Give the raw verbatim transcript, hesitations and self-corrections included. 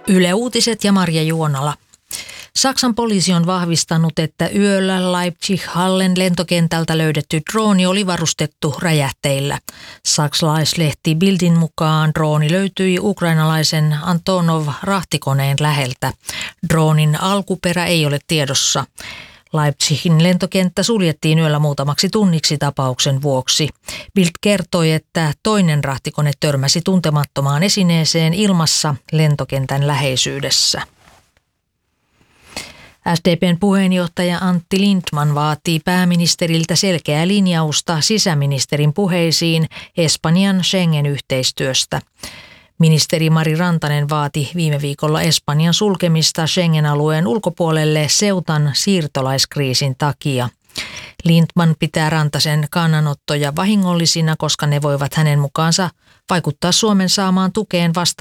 Yle Uutiset ja Marja Juonala. Saksan poliisi on vahvistanut, että yöllä Leipzig-Hallen lentokentältä löydetty drooni oli varustettu räjähteillä. Saksalaislehti Bildin mukaan drooni löytyi ukrainalaisen Antonov-rahtikoneen läheltä. Droonin alkuperä ei ole tiedossa. Leipzigin lentokenttä suljettiin yöllä muutamaksi tunniksi tapauksen vuoksi. Bild kertoi, että toinen rahtikone törmäsi tuntemattomaan esineeseen ilmassa lentokentän läheisyydessä. S D P:n puheenjohtaja Antti Lindtman vaatii pääministeriltä selkeää linjausta sisäministerin puheisiin Espanjan Schengen-yhteistyöstä. Ministeri Mari Rantanen vaati viime viikolla Espanjan sulkemista Schengen-alueen ulkopuolelle Ceutan siirtolaiskriisin takia. Lindtman pitää Rantasen kannanottoja vahingollisina, koska ne voivat hänen mukaansa vaikuttaa Suomen saamaan tukeen vasta